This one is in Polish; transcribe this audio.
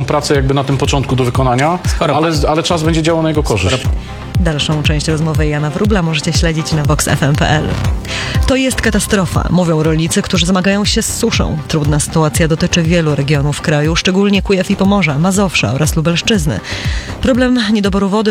pracę jakby na tym początku do wykonania, ale czas będzie działał na jego korzyść. Dalszą część rozmowy Jana Wróbla możecie śledzić na voxfm.pl. To jest katastrofa, mówią rolnicy, którzy zmagają się z suszą. Trudna sytuacja dotyczy wielu regionów kraju, szczególnie Kujaw i Pomorza, Mazowsza oraz Lubelszczyzny. Problem niedoboru wody